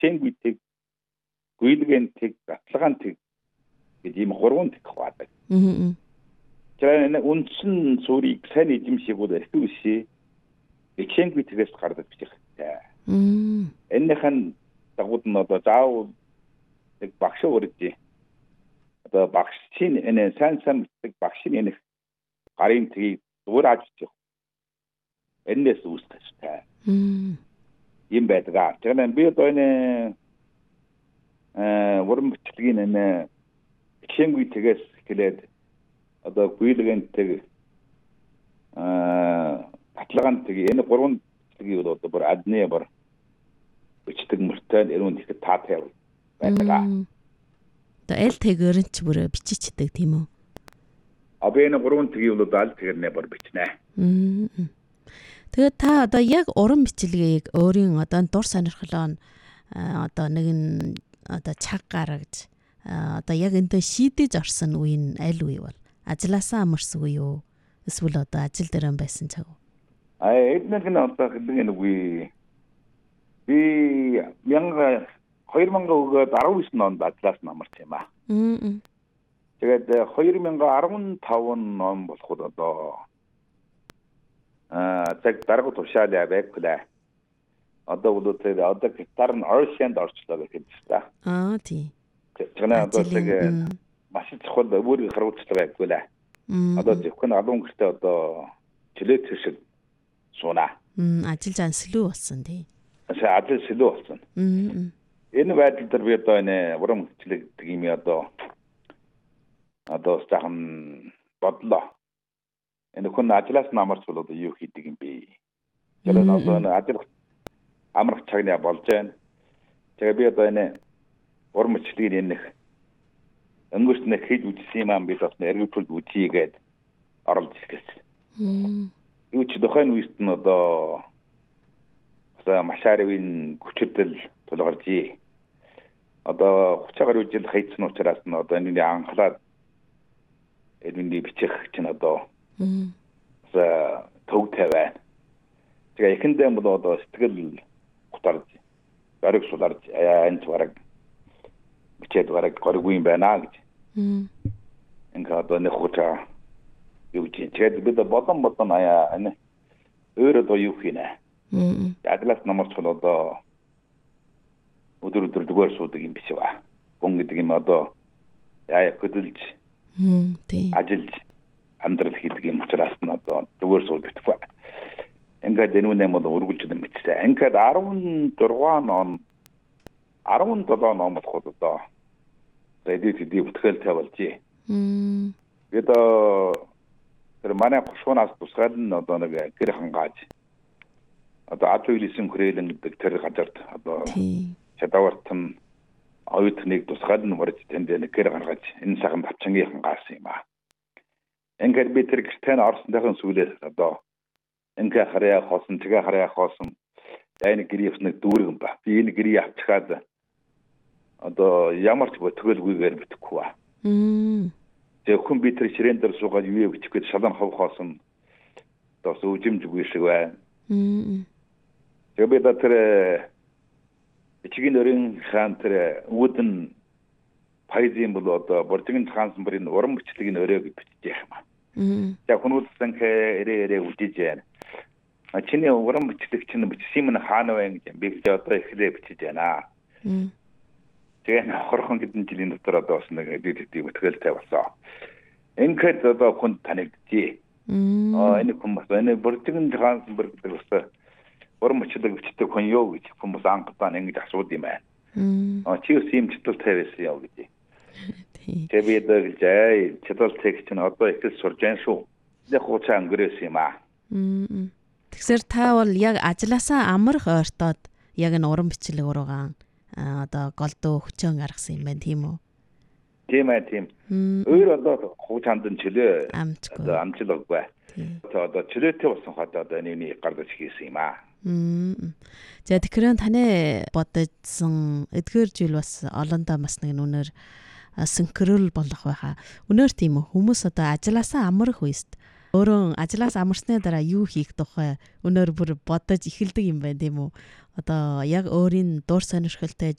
хичээнгүйтэй гүйлгэнтэй баталгаантэй гэж ийм гурван тэг хаваадаг. Тэгэхээр үндсэн суурийг сайн эзэмшиг бол эсвэл хичээнгүйтэйгээс гардаг гэж байна. Энэхэн дагууд нь одоо заавал нэг багш өрөж одоо багшийн энэ сайн мэддэг багшийн энэ гарын тгийг дуурайж өгч. Энэс үүсгэж та. Ийм байдаг. Тэгэхээр би одоо энэ уран бүтэлгийн энэ хичээнгүйтэйгээс хэлээд одоо гүйлгэнтэй баталгаантай энэ гурван тгийг одоо бүр адны бүр бичдэг мөртэй өрөөнд их таатай байдаг. Эл тэгэр нь ч бүр биччихдэг тийм үү? Би энэ гурван тгийг бол аль тэгэрнээ бүр бичнэ. Тэгээд та одоо яг уран бичлэгийг өөрийн одоо дур сонирхлоо одоо нэгэн одоо чаг гаргаж одоо яг энэ шийдэж орсон үе нь аль үе бол ажилласаа амарсан үе юу? Эсвэл одоо ажил дээр байсан цаг уу? Эднэр гэнэ одоо хэлдэг нэг үе. Би 2019 онд ажлаас намарч юм аа. Тэгээд 2015 он болоход одоо цаг дарга тушаалаа байглаа. Одоо бол одоо гитар нь оршинд орчлоо гэж байна. Тий. Тэгэхээр одоо тэг маш чухал өөрийн харуулцлага байглаа. Одоо зөвхөн алуун гэртээ одоо чөлөөт шиг сууна. Ажил занслуу болсон тий. Ажил слүү болсон. Энэ байдал дээр би одоо энэ уран бүтээл гэдэг юм одоо стахан бодлоо. Энэ хүн ажлаас намарч бол одоо юу хийдэг юм бэ? Тэр нь одоо ажил амрах цагнаа болж байна. Тэгээ би одоо энэ уран бүтэлийн энэ өнгөрт нэг хийж үзсэн юм аа бид бас эргүүлж үзье гээд оролж ирсэн. Юу ч дохойн үест нь одоо машаривын хүчтэй тулгарч одоо 30 гаруй жил хайцсан учраас нь одоо энэ анхлаад энэ бичих чинь одоо төгтэй байна. Тэгээ ихэндээ бол одоо сэтгэл гутарж бараг суларж энэ бараг бичээд бараг горгүй юм байна гэж. Ингээ одоо нэг хуучаа юу гэж тэгээд бид бодон энэ өөрөө одоо юу хийнэ. Ажлаас намарч одоо өдөр зүгээр суудаг юм биш ба. Гүн гэдэг юм одоо хөдөлж ажиллаж амьдрал хийдэг юм учраас нь одоо зүгээр суудаг ба. Ингээд энэ юм бол өргөлж юм бичсэн. Ингээд 17 он болоход одоо эдит бүтгэлтэй болжээ. Бид тэр манай гушуунаас тусгаад нь одоо нэг гэр хангааж одоо атлуулисын хүрээлэн гэдэг тэр газарт одоо чадвартан оюутныг тусгаад нь мөрж тэнд нэг гэр гаргаж энэ саган тавчангийн хангаасан юм аа. Ингээд би тэр гэртээ орсондойхон сүлээс одоо ингээ хараа хоосон тэгээ хараа хоосон энэ гэрээс нэг дүүргэн ба. Би энэ гэрийг авчихад одоо ямар ч бүтгэлгүйгээр битгэхгүй ба. Тэгээ хүн би тэр ширээн дээр суугаад юу бичих гэж шалан хов хоосон одоо сүүжимжгүй шиг байна. Тэгээ би тэр ичгийн өрийн хаан тэр үүдэн пайзын бол одоо бордгийн хаансан бүрийн уран бичлэгийн өрөө гэж бичиж яах юм. За хүмүүстэн хэрэг үжиж байна. Чиний уран бичлэг чинь бичсэн юм хаана вэ гэж би одоо эхлээ бичиж байна. Тэгээ хорхон хэдэн жилийн дотор одоо бас нэг эдит бүтгэлтэй болсон. Ингээд одоо хүн танигдчихэ. Энэ хүн бас энэ бордгийн хаансан бүр гэдэг бас уран бичлэг бичдэг хүн юу гэж хүмүүс анхтаа ингэж асууд юм байна. Чи юу юм чөлөөтэй байсан яа гэж. Тэгээ би дэж чөлөөтэй чинь одоо их сурж байна шүү. Яг хуучаа өнгөрөөс юм аа. Тэгэхээр та бол яг ажилласаа амрах ойртоод яг энэ уран бичлэг уруугаан одоо голдуу хүчөөн гаргасан юм байна тийм үү? Тийм ээ тийм. Өөр одоо хуучаанд нь чөлөө одоо амжилтгүй. Одоо чөлөөтэй болсон хот одоо энэ гардаж хийсэн юм аа. За тэгэхээр таны бодсон эдгээр жил бас олондоо бас нэг нүнээр синхрол болох байхаа. Өнөр тийм үү хүмүүс одоо ажилласаа амрах үест өөрөө ажлаас амарсны дараа юу хийх тухай өнөр бүр бодож эхэлдэг юм байна тийм үү? Одоо яг өөрийн дур сонирхолтой